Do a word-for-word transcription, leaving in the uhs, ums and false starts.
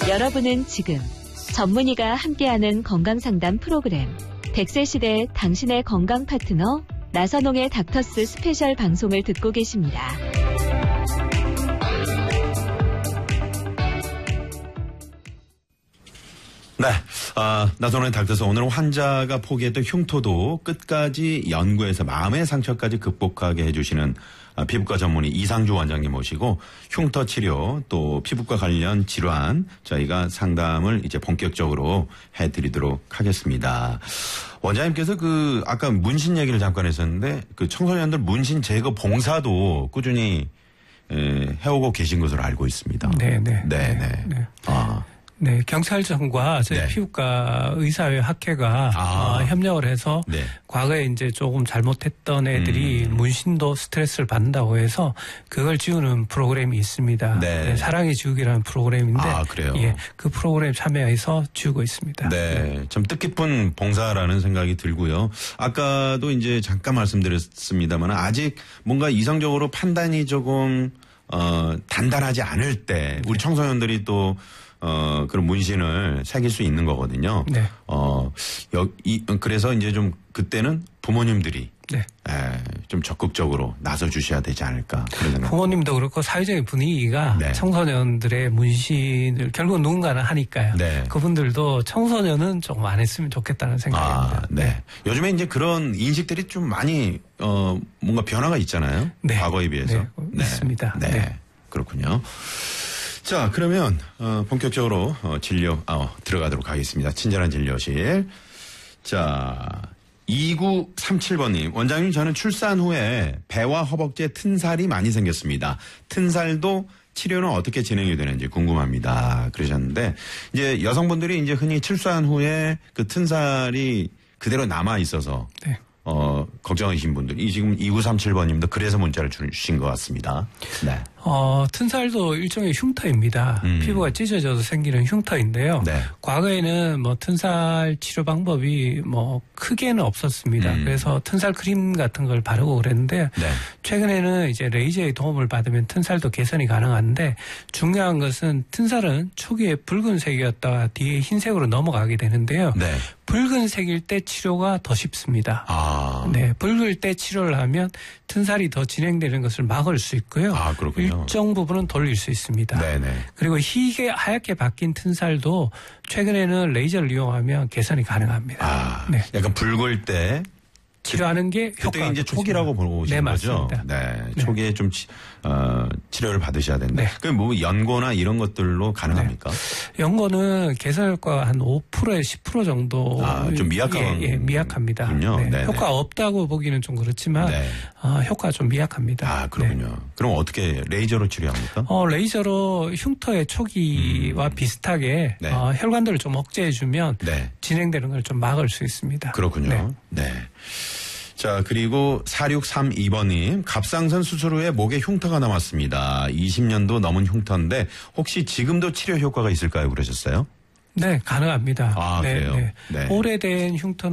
여러분은 지금 전문의가 함께하는 건강상담 프로그램 백 세 시대 당신의 건강 파트너 나선홍의 닥터스 스페셜 방송을 듣고 계십니다. 네, 아, 나선홍의 닥터스 오늘은 환자가 포기했던 흉터도 끝까지 연구해서 마음의 상처까지 극복하게 해주시는 아, 피부과 전문의 이상주 원장님 모시고 흉터 치료 또 피부과 관련 질환 저희가 상담을 이제 본격적으로 해드리도록 하겠습니다. 원장님께서 그 아까 문신 얘기를 잠깐 했었는데 그 청소년들 문신 제거 봉사도 꾸준히 에, 해오고 계신 것으로 알고 있습니다. 네네. 네네. 네. 네. 네. 아. 네, 경찰청과 저희 네. 피부과 의사회 학회가 아. 어, 협력을 해서 네. 과거에 이제 조금 잘못했던 애들이 음. 문신도 스트레스를 받는다고 해서 그걸 지우는 프로그램이 있습니다. 네. 네, 사랑의 지우기라는 프로그램인데 아, 그래요? 예, 그 프로그램 참여해서 지우고 있습니다. 네, 참 뜻깊은 봉사라는 생각이 들고요. 아까도 이제 잠깐 말씀드렸습니다만 아직 뭔가 이성적으로 판단이 조금 어, 단단하지 않을 때 우리 청소년들이 또 어, 그런 문신을 새길 수 있는 거거든요. 네. 어, 여, 이, 그래서 이제 좀 그때는 부모님들이 네. 에, 좀 적극적으로 나서 주셔야 되지 않을까. 그런 생각. 부모님도 그렇고 사회적인 분위기가 네. 청소년들의 문신을 결국 누군가는 하니까요. 네. 그분들도 청소년은 조금 안 했으면 좋겠다는 생각입니다. 아, 네. 요즘에 이제 그런 인식들이 좀 많이 어, 뭔가 변화가 있잖아요. 네. 과거에 비해서. 네. 있습니다. 네. 네. 그렇군요. 자, 그러면 어, 본격적으로 어, 진료 어, 들어가도록 하겠습니다. 친절한 진료실. 자, 이구삼칠 번님. 원장님, 저는 출산 후에 배와 허벅지에 튼살이 많이 생겼습니다. 튼살도 치료는 어떻게 진행이 되는지 궁금합니다. 그러셨는데 이제 여성분들이 이제 흔히 출산 후에 그 튼살이 그대로 남아 있어서 네. 어, 걱정하신 분들이 지금 이구삼칠 번님도 그래서 문자를 주신 것 같습니다. 네. 어, 튼살도 일종의 흉터입니다. 음. 피부가 찢어져서 생기는 흉터인데요. 네. 과거에는 뭐 튼살 치료 방법이 뭐 크게는 없었습니다. 음. 그래서 튼살 크림 같은 걸 바르고 그랬는데 네. 최근에는 이제 레이저의 도움을 받으면 튼살도 개선이 가능한데 중요한 것은 튼살은 초기에 붉은색이었다가 뒤에 흰색으로 넘어가게 되는데요. 네. 붉은색일 때 치료가 더 쉽습니다. 아. 네, 붉을 때 치료를 하면 튼살이 더 진행되는 것을 막을 수 있고요. 아, 그렇군요. 일정 부분은 돌릴 수 있습니다. 네네. 그리고 희게 하얗게 바뀐 튼살도 최근에는 레이저를 이용하면 개선이 가능합니다. 아, 네. 약간 붉을 때 치료하는 게 효과가 그때 이제 초기라고 보시는 네, 거죠. 맞습니다. 네, 네. 초기에 좀 치, 어, 치료를 받으셔야 되는데, 네. 그럼 뭐 연고나 이런 것들로 가능합니까? 연고는 개선 효과가 한 오 퍼센트에 십 퍼센트 정도. 아, 좀 미약한. 예, 예, 미약합니다. 군요. 네. 네네. 효과 없다고 보기는 좀 그렇지만 네. 어, 효과가 좀 미약합니다. 아, 그렇군요. 네. 그럼 어떻게 레이저로 치료합니까? 어, 레이저로 흉터의 초기와 음. 비슷하게 네. 어, 혈관들을 좀 억제해주면 네. 진행되는 걸 좀 막을 수 있습니다. 그렇군요. 네. 네. 자, 그리고 사육삼이 번님. 갑상선 수술 후에 목에 흉터가 남았습니다. 이십 년도 넘은 흉터인데 혹시 지금도 치료 효과가 있을까요? 그러셨어요? 네, 가능합니다. 아, 네, 그래요? 네. 네. 오래된 흉터는